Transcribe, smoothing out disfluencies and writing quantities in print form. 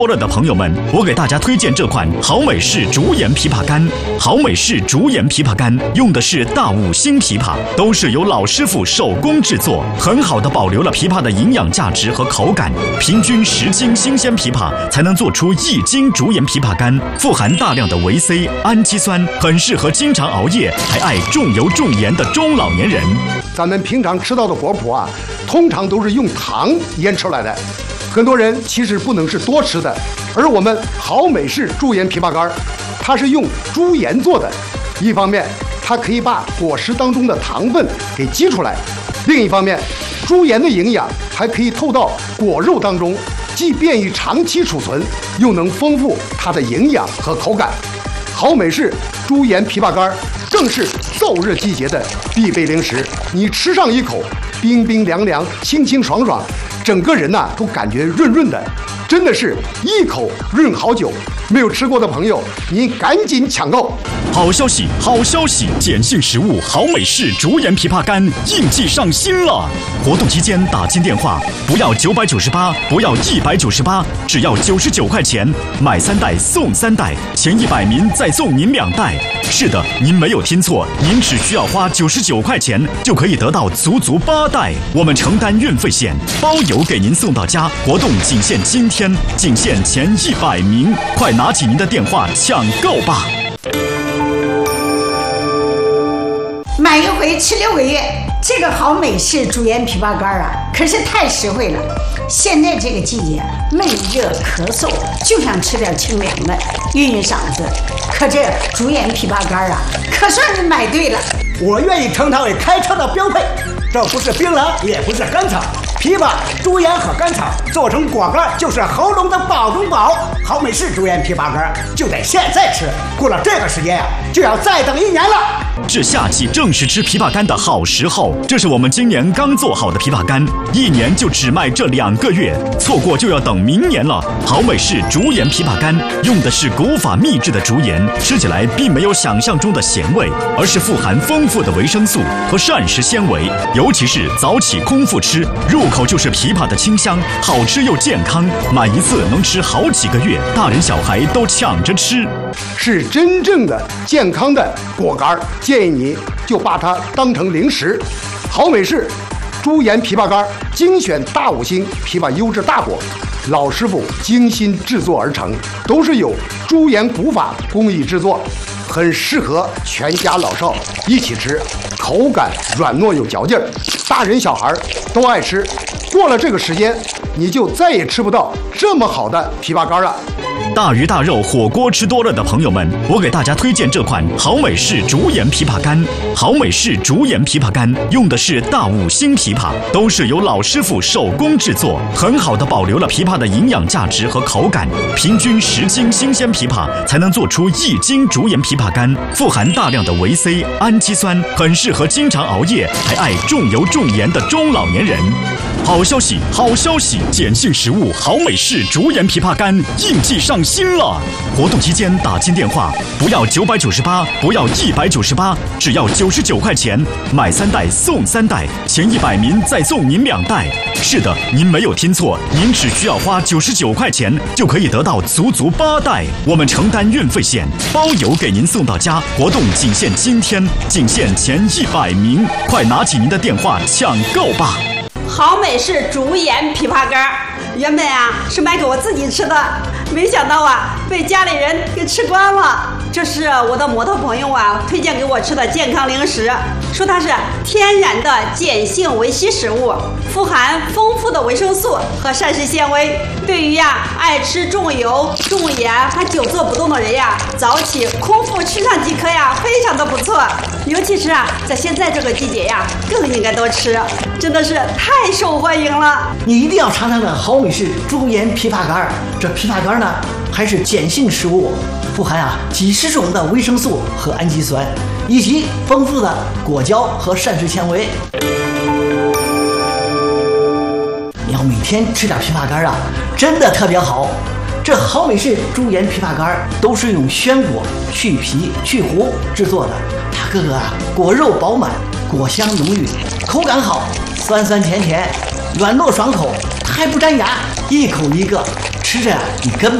多了的朋友们，我给大家推荐这款好美式竹盐枇杷干。好美式竹盐枇杷干用的是大五星枇杷，都是由老师傅手工制作，很好的保留了枇杷的营养价值和口感。平均10斤新鲜枇杷才能做出1斤竹盐枇杷干，富含大量的维 C、氨基酸，很适合经常熬夜还爱重油重盐的中老年人。 咱们平常吃到的果脯啊，通常都是用糖腌出来的。很多人其实不能是多吃的，而我们好美式竹盐枇杷干，它是用猪盐做的。一方面，它可以把果实当中的糖分给激出来；另一方面，猪盐的营养还可以透到果肉当中，既便于长期储存，又能丰富它的营养和口感。好美式猪盐枇杷干正是燥热季节的必备零食，你吃上一口，冰冰凉凉、清清爽爽，整个人呐都感觉润润的，真的是一口润好久。没有吃过的朋友，您赶紧抢购！ 好消息，好消息！碱性食物好美式竹盐枇杷干应季上新了！活动期间打进电话，不要998，不要198，只要99块钱，买3袋送3袋，前100名再送您2袋。是的，您没有听错，您只需要花99块钱就可以得到足8袋。我们承担运费险，包邮给您送到家。活动仅限今天，仅限前100名，快拿起您的电话抢购吧！ 买1回吃6个月，这个好美式竹盐枇杷干啊，可是太实惠了。现在这个季节，闷热咳嗽，就想吃点清凉的，润润嗓子。可这竹盐枇杷干啊，可算是买对了。 我愿意称它为开车的标配。这不是槟榔，也不是甘草，枇杷、猪盐和甘草做成果干，就是喉咙的宝中宝。好美式竹盐枇杷干就得现在吃，过了这个时间呀，就要再等1年了。 是夏季正是吃枇杷干的好时候，这是我们今年刚做好的枇杷干，1年就只卖这2个月，错过就要等明年了。好美式竹盐枇杷干用的是古法秘制的竹盐，吃起来并没有想象中的咸味，而是富含丰富的维生素和膳食纤维，尤其是早起空腹吃，入口就是枇杷的清香，好吃又健康，买一次能吃好几个月，大人小孩都抢着吃， 是真正的健康的果干，建议你就把它当成零食。好美式猪盐枇杷干精选大5星枇杷优质大果，老师傅精心制作而成，都是有猪盐古法工艺制作，很适合全家老少一起吃，口感软糯有嚼劲儿，大人小孩都爱吃。过了这个时间，你就再也吃不到这么好的枇杷干了。 大鱼大肉火锅吃多了的朋友们，我给大家推荐这款好美式竹盐枇杷干。好美式竹盐枇杷干用的是大5星枇杷，都是由老师傅手工制作，很好的保留了枇杷的营养价值和口感。平均10斤新鲜枇杷才能做出1斤竹盐枇杷干，富含大量的维 C、氨基酸，很适合经常熬夜还爱重油重盐的中老年人。好消息，好消息！碱性食物好美式竹盐枇杷干应季上新了！活动期间打进电话，不要998，不要198，只要99块钱，买3袋送3袋，前100名再送您2袋。是的，您没有听错，您只需要花99块钱就可以得到足8袋。我们承担运费险，包邮给您送到家。活动仅限今天，仅限前100名，快拿起您的电话抢购吧！ 好美式竹盐枇杷干，原本啊是买给我自己吃的，没想到啊被家里人给吃光了。这是我的摩托朋友啊推荐给我吃的健康零食，说它是天然的碱性维 C 食物，富含丰富的维生素和膳食纤维，对于爱吃重油重盐还久坐不动的人早起空腹吃上几颗非常的不错。尤其是在现在这个季节更应该多吃，真的是太受欢迎了。 你一定要尝尝这好美式竹盐枇杷干，这枇杷干呢还是碱性食物，富含几十种的维生素和氨基酸，以及丰富的果胶和膳食纤维。你要每天吃点枇杷干真的特别好。这好美式竹盐枇杷干都是用鲜果去皮去核制作的，它各个果肉饱满，果香浓郁，口感好，酸酸甜甜，软糯爽口，还不粘牙，一口一个，吃吃着你根本